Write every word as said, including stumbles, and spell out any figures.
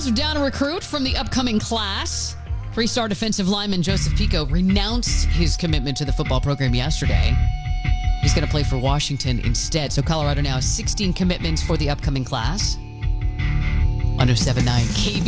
Tigers are down a recruit from the upcoming class. Three-star defensive lineman Joseph Pico renounced his commitment to the football program yesterday. He's going to play for Washington instead. So Colorado now has sixteen commitments for the upcoming class. one oh seven point nine K B